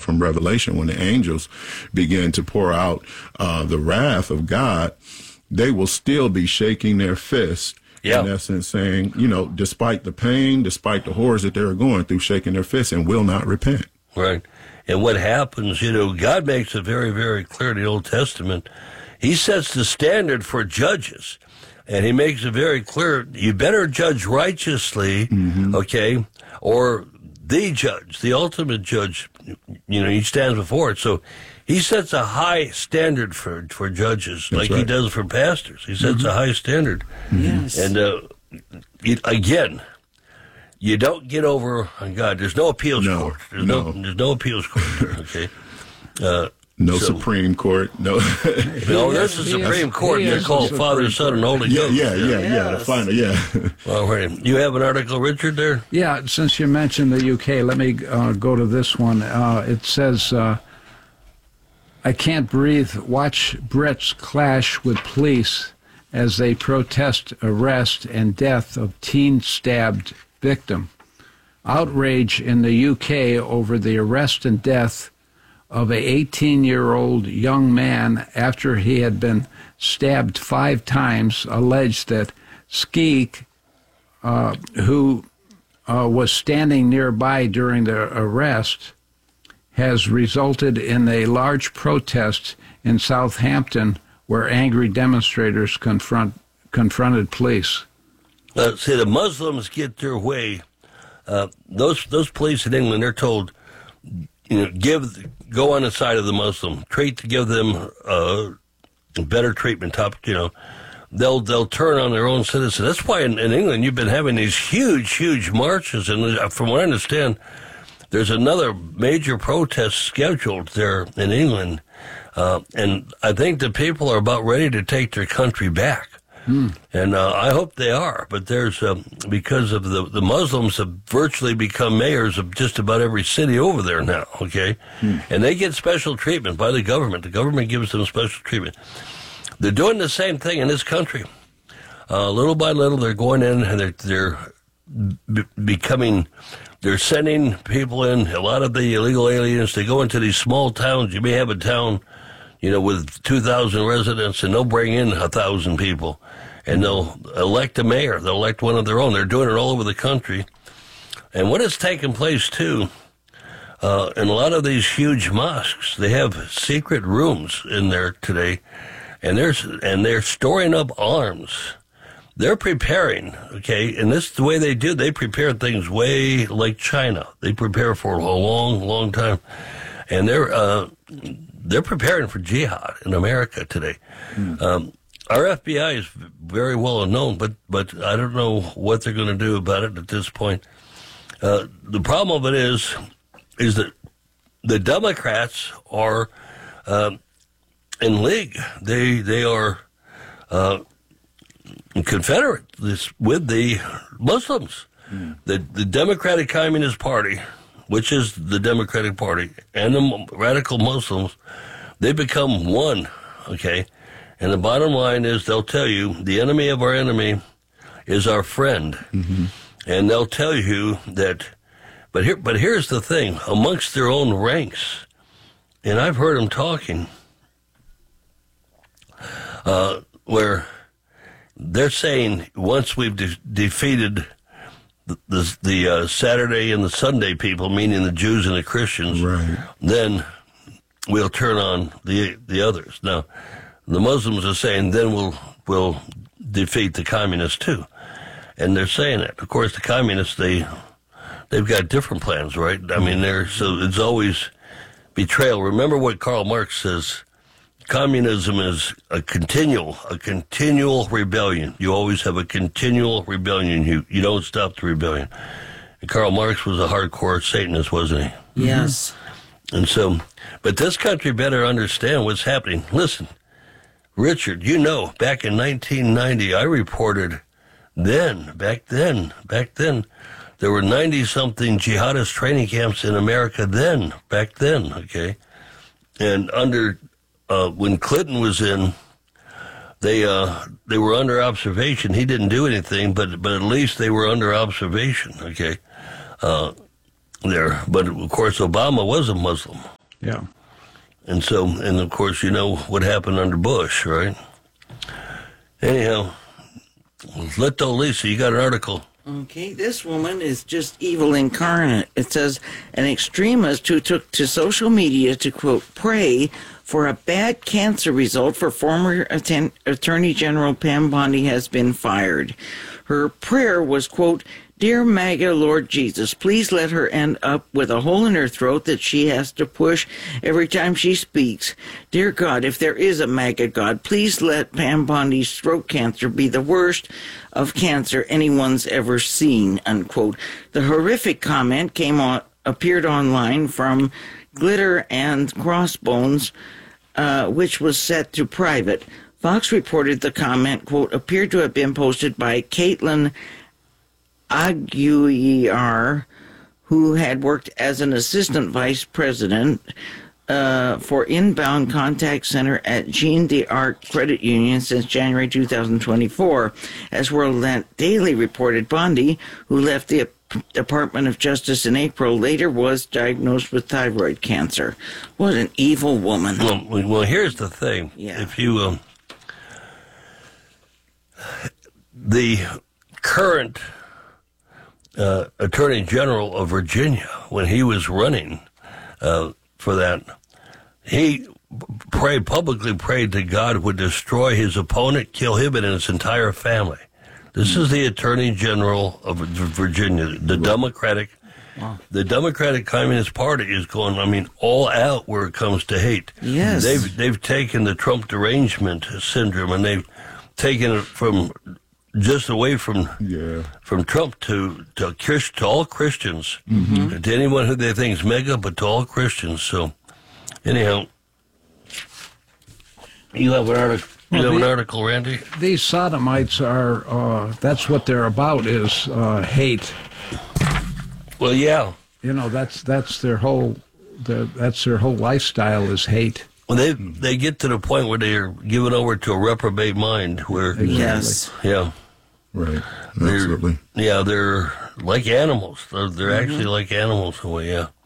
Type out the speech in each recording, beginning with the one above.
from Revelation, when the angels begin to pour out the wrath of God, they will still be shaking their fist. Yeah. In essence, saying, despite the pain, despite the horrors that they're going through, shaking their fists and will not repent. Right. And what happens, God makes it very, very clear in the Old Testament. He sets the standard for judges. And he makes it very clear, you better judge righteously, okay, or the judge, the ultimate judge, he stands before it. So he sets a high standard for judges, That's like right. he does for pastors. He sets a high standard. Yes. And again, you don't get over on God. There's no appeals court. There's no appeals court there, okay? No Supreme Court. No. No, there's a Supreme Court. They're called Father, Son, and Holy Ghost. Yeah. The final, Well, right. You have an article, Richard, there? Yeah, since you mentioned the UK, let me go to this one. It says, I can't breathe. Watch Brits clash with police as they protest arrest and death of teen stabbed victim. Outrage in the UK over the arrest and death of a 18-year-old young man after he had been stabbed 5 times, alleged that Skeek, who was standing nearby during the arrest, has resulted in a large protest in Southampton where angry demonstrators confronted police. See, the Muslims get their way. Those police in England, they're told, go on the side of the Muslim, give them better treatment. They'll turn on their own citizens. That's why in England you've been having these huge marches, and from what I understand, there's another major protest scheduled there in England, and I think the people are about ready to take their country back. And I hope they are, but there's because of the Muslims have virtually become mayors of just about every city over there now, okay? And they get special treatment by the government. The government gives them special treatment. They're doing the same thing in this country. Little by little, they're going in and they're sending people in, a lot of the illegal aliens. They go into these small towns. You may have a town, with 2,000 residents, and they'll bring in 1,000 people, and they'll elect a mayor. They'll elect one of their own. They're doing it all over the country. And what has taken place, too, in a lot of these huge mosques, they have secret rooms in there today, and they're storing up arms. They're preparing, okay, and this is the way they do. They prepare things way like China. They prepare for a long time, and they're preparing for jihad in America today. Our FBI is very well known, but I don't know what they're going to do about it at this point. The problem of it is that the Democrats are in league. They are confederate with the Muslims. The Democratic Communist Party, which is the Democratic Party, and the radical Muslims, they become one, okay? And the bottom line is they'll tell you the enemy of our enemy is our friend. And they'll tell you that, but here's the thing, amongst their own ranks, and I've heard them talking, where they're saying once we've defeated the Saturday and the Sunday people, meaning the Jews and the Christians, Right. then we'll turn on the others. Now, the Muslims are saying then we'll defeat the communists too, and they're saying that. Of course, the communists they've got different plans, right? I mean, so it's always betrayal. Remember what Karl Marx says: communism is a continual rebellion. You always have a continual rebellion. You don't stop the rebellion. And Karl Marx was a hardcore Satanist, wasn't he? Yes. And so, but this country better understand what's happening. Listen, Richard, back in 1990, I reported back then, there were 90-something jihadist training camps in America back then, okay? And when Clinton was in, they were under observation. He didn't do anything, but at least they were under observation, okay? But of course, Obama was a Muslim. Yeah. And so, and of course, you know what happened under Bush, right? Anyhow, Leto Lisa, you got an article. Okay, this woman is just evil incarnate. It says an extremist who took to social media to, quote, pray for a bad cancer result for former Attorney General Pam Bondi has been fired. Her prayer was, quote, Dear MAGA Lord Jesus, please let her end up with a hole in her throat that she has to push every time she speaks. Dear God, if there is a MAGA God, please let Pam Bondi's throat cancer be the worst of cancer anyone's ever seen, unquote. The horrific comment appeared online from Glitter and Crossbones, which was set to private. Fox reported the comment, quote, appeared to have been posted by Caitlin Aguiar, who had worked as an assistant vice president for Inbound Contact Center at Jean d'Arc Credit Union since January 2024. As World Daily reported, Bondi, who left the Department of Justice in April, later was diagnosed with thyroid cancer. What an evil woman. Well, here's the thing. Yeah. If you, the current Attorney General of Virginia, when he was running for that, he publicly prayed that God would destroy his opponent, kill him and his entire family. This is the Attorney General of Virginia, the Democratic. Wow. The Democratic Communist Party is going, I mean, all out where it comes to hate. Yes. They've taken the Trump derangement syndrome and they've taken it from just away from Trump to all Christians, to anyone who they think is mega, but to all Christians. So, anyhow, you have an article. You have an article, Randy. These sodomites are. That's what they're about. Is hate. Well, yeah. You know, that's their whole. That's their whole lifestyle is hate. Well, they get to the point where they're given over to a reprobate mind. Where Yes. Yeah. Right. Absolutely. They're like animals. They're actually like animals in a way, yeah.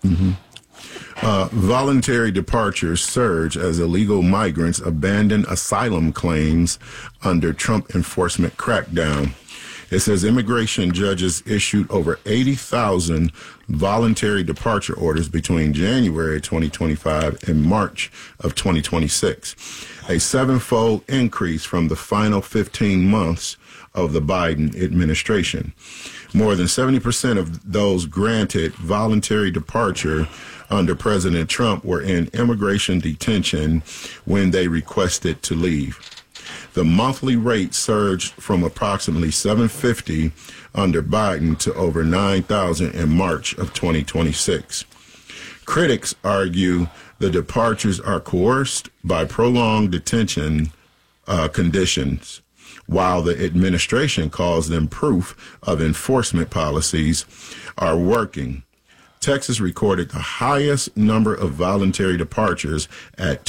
Voluntary departures surge as illegal migrants abandon asylum claims under Trump enforcement crackdown. It says immigration judges issued over 80,000 voluntary departure orders between January 2025 and March of 2026, a sevenfold increase from the final 15 months of the Biden administration. More than 70% of those granted voluntary departure under President Trump were in immigration detention when they requested to leave. The monthly rate surged from approximately $750 under Biden to over $9,000 in March of 2026. Critics argue the departures are coerced by prolonged detention conditions, while the administration calls them proof of enforcement policies are working. Texas recorded the highest number of voluntary departures at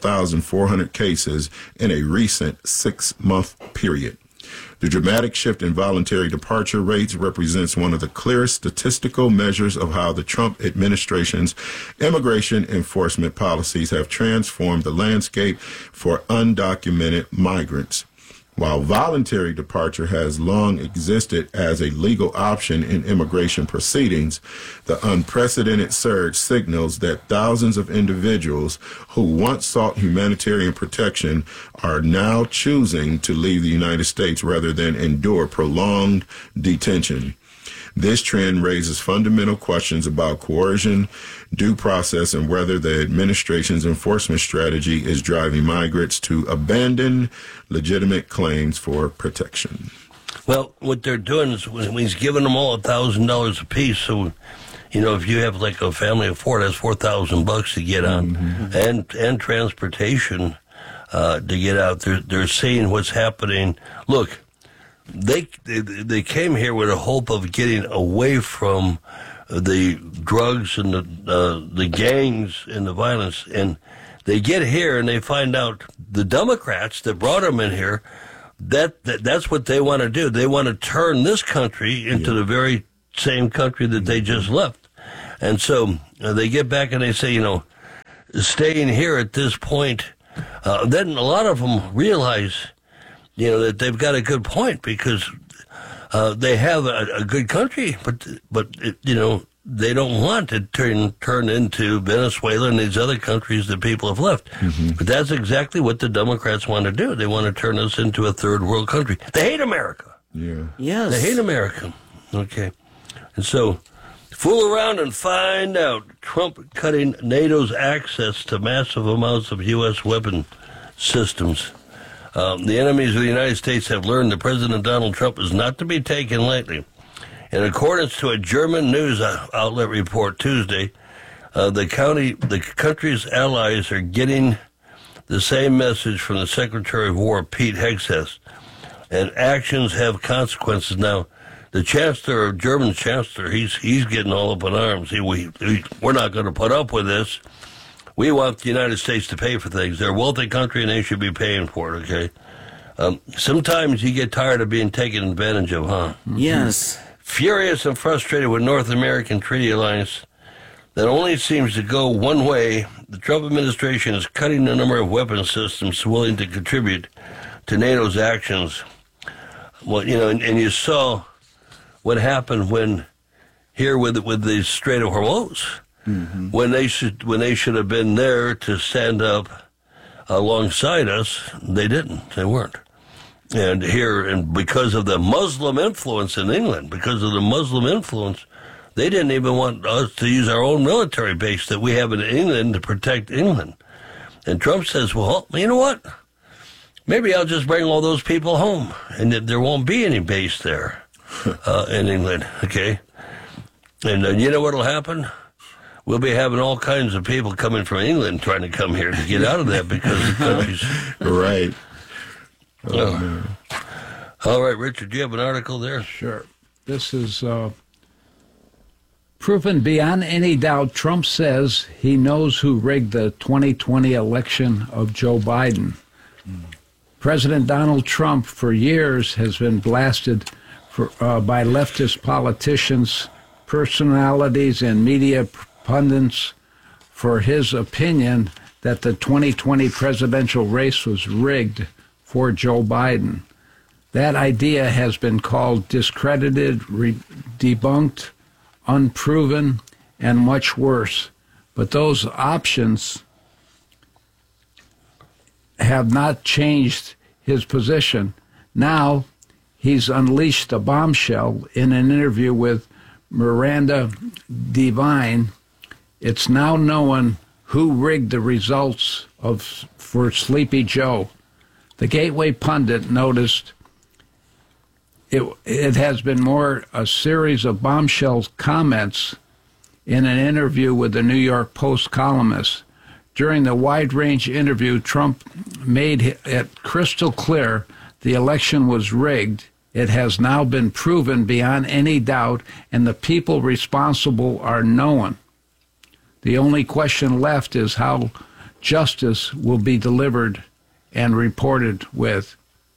12,400 cases in a recent 6-month period. The dramatic shift in voluntary departure rates represents one of the clearest statistical measures of how the Trump administration's immigration enforcement policies have transformed the landscape for undocumented migrants. While voluntary departure has long existed as a legal option in immigration proceedings, the unprecedented surge signals that thousands of individuals who once sought humanitarian protection are now choosing to leave the United States rather than endure prolonged detention. This trend raises fundamental questions about coercion, due process, and whether the administration's enforcement strategy is driving migrants to abandon legitimate claims for protection. Well, what they're doing is when he's giving them all $1,000 apiece, so you know if you have like a family of four, that's $4,000 to get on, and transportation to get out. They're seeing what's happening. Look. They came here with a hope of getting away from the drugs and the gangs and the violence, and they get here and they find out the Democrats that brought them in here that's what they want to do. They want to turn this country into the very same country that they just left, and so they get back and they say, you know, staying here at this point, then a lot of them realize, that they've got a good point because they have a good country, but they don't want to turn into Venezuela and these other countries that people have left. Mm-hmm. But that's exactly what the Democrats want to do. They want to turn us into a third world country. They hate America. Yeah. Yes. They hate America. Okay. And so, fool around and find out. Trump cutting NATO's access to massive amounts of U.S. weapon systems. The enemies of the United States have learned that President Donald Trump is not to be taken lightly. In accordance to a German news outlet report Tuesday, the country's allies are getting the same message from the Secretary of War, Pete Hegseth, and actions have consequences. Now, the German Chancellor, he's getting all up in arms. We're not going to put up with this. We want the United States to pay for things. They're a wealthy country, and they should be paying for it, okay? Sometimes you get tired of being taken advantage of, huh? Yes. Furious and frustrated with North American treaty alliance that only seems to go one way, the Trump administration is cutting the number of weapon systems willing to contribute to NATO's actions. Well, and you saw what happened when here with the Strait of Hormuz, mm-hmm. when they should have been there to stand up alongside us, they didn't. They weren't. And here, and because of the Muslim influence in England, they didn't even want us to use our own military base that we have in England to protect England. And Trump says, well, you know what? Maybe I'll just bring all those people home, and there won't be any base there in England, okay? And you know what will happen? We'll be having all kinds of people coming from England trying to come here to get out of that because the country's... Right. All right, Richard, do you have an article there? Sure. This is proven beyond any doubt. Trump says he knows who rigged the 2020 election of Joe Biden. President Donald Trump, for years, has been blasted by leftist politicians, personalities, and media pundits for his opinion that the 2020 presidential race was rigged for Joe Biden. That idea has been called discredited, debunked, unproven, and much worse. But those options have not changed his position. Now, he's unleashed a bombshell in an interview with Miranda Devine. It's now known who rigged the results for Sleepy Joe. The Gateway pundit noticed it has been more a series of bombshell comments in an interview with the New York Post columnist. During the wide-range interview, Trump made it crystal clear the election was rigged. It has now been proven beyond any doubt, and the people responsible are known. The only question left is how justice will be delivered and reported with.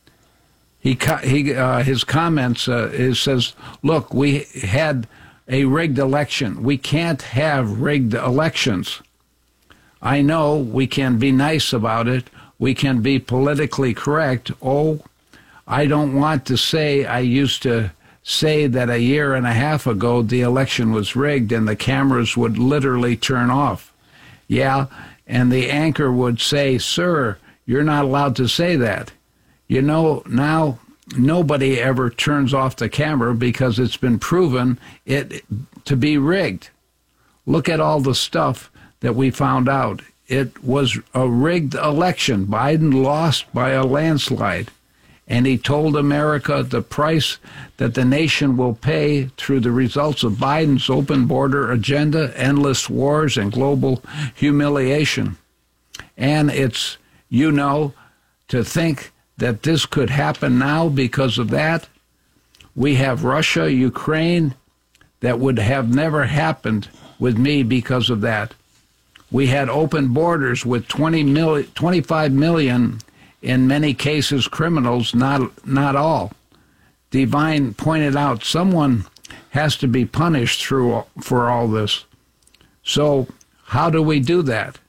His comments says, look, we had a rigged election. We can't have rigged elections. I know we can be nice about it. We can be politically correct. Oh, I don't want to say I used to say that a year and a half ago the election was rigged and the cameras would literally turn off. Yeah, and the anchor would say, sir, you're not allowed to say that. You know, now nobody ever turns off the camera because it's been proven it to be rigged. Look at all the stuff that we found out. It was a rigged election. Biden lost by a landslide. And he told America the price that the nation will pay through the results of Biden's open border agenda, endless wars, and global humiliation. And it's, to think that this could happen now because of that. We have Russia, Ukraine, that would have never happened with me because of that. We had open borders with 25 million, in many cases, criminals, not all. Devine pointed out someone has to be punished for all this. So how do we do that?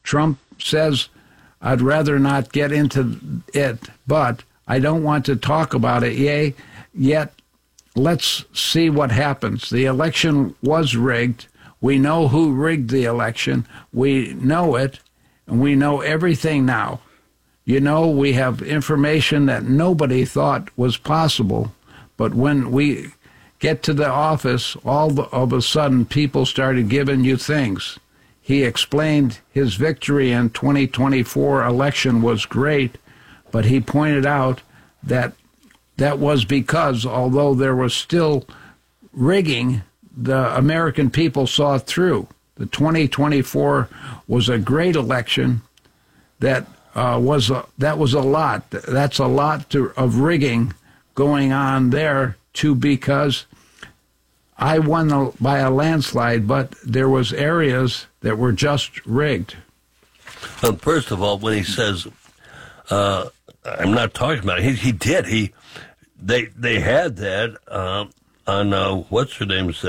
Trump says, I'd rather not get into it, but I don't want to talk about it yet. Let's see what happens. The election was rigged. We know who rigged the election. We know it, and we know everything now. You know, we have information that nobody thought was possible, but when we get to the office, of a sudden people started giving you things. He explained his victory in 2024 election was great, but he pointed out that was because, although there was still rigging, the American people saw it through. The 2024 was a great election. That was a lot. That's a lot of rigging going on there too, because I won by a landslide, but there was areas that were just rigged. First of all, when he says, "I'm not talking about it," he did. They had that on what's her name's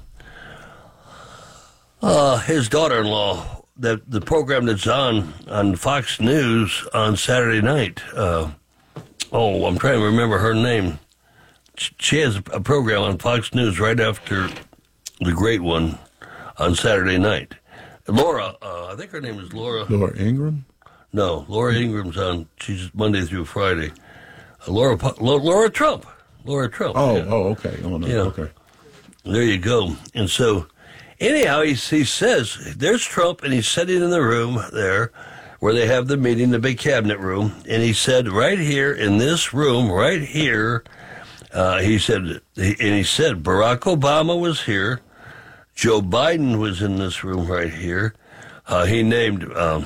his daughter-in-law. The program that's on Fox News on Saturday night. I'm trying to remember her name. She has a program on Fox News right after the great one on Saturday night. Laura, I think her name is Laura. Laura Ingraham? No, Laura Ingram's on. She's Monday through Friday. Laura Trump. Laura Trump. Oh, yeah. Okay. Oh, no. Yeah. Okay. There you go. And so, anyhow, he says, there's Trump, and he's sitting in the room there where they have the meeting, the big cabinet room, and he said, right here in this room, right here, he said Barack Obama was here, Joe Biden was in this room right here, he named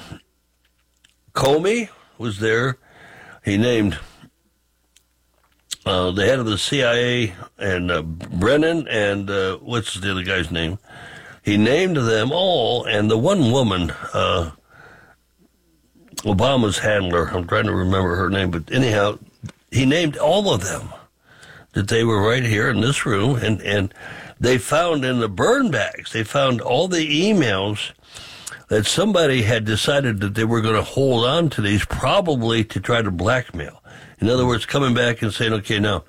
Comey was there, he named the head of the CIA and Brennan and what's the other guy's name? He named them all, and the one woman, Obama's handler, I'm trying to remember her name, but anyhow, he named all of them, that they were right here in this room, and they found in the burn bags, they found all the emails that somebody had decided that they were going to hold on to these, probably to try to blackmail. In other words, coming back and saying, okay, now,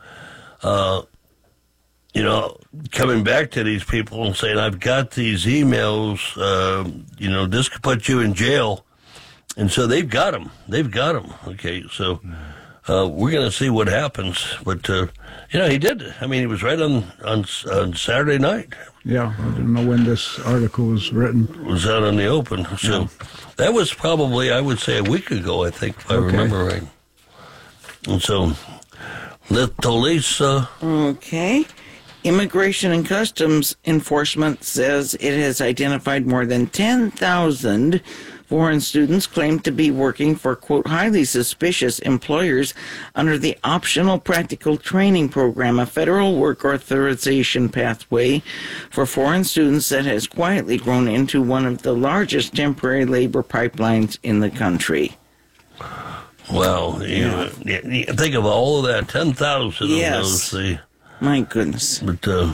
coming back to these people and saying, I've got these emails, this could put you in jail. And so they've got them. Okay, so we're going to see what happens. But, he did. I mean, he was right on Saturday night. Yeah, I don't know when this article was written. It was out in the open. So that was probably, I would say, a week ago, I think, if I remember right. And so, let police... Okay. Immigration and Customs Enforcement says it has identified more than 10,000 foreign students claimed to be working for, quote, highly suspicious employers under the Optional Practical Training Program, a federal work authorization pathway for foreign students that has quietly grown into one of the largest temporary labor pipelines in the country. Wow. You think of all of that, 10,000 yes. of those. My goodness. But,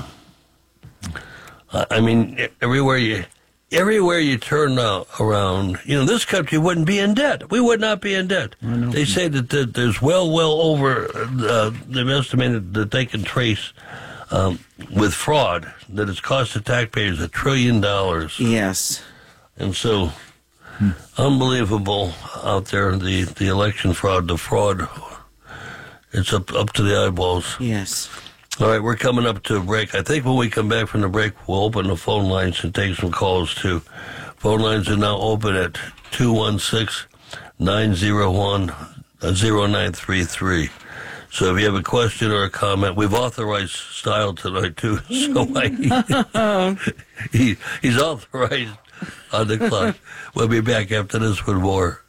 I mean, everywhere you turn around, this country wouldn't be in debt. We would not be in debt. They say that there's well over, they've estimated that they can trace with fraud, that it's cost the taxpayers $1 trillion. Yes. And so, unbelievable out there, the election fraud, the fraud. It's up to the eyeballs. Yes. All right, we're coming up to a break. I think when we come back from the break, we'll open the phone lines and take some calls, too. Phone lines are now open at 216-901-0933. So if you have a question or a comment, we've authorized Style tonight, too. So he's authorized on the clock. We'll be back after this with more.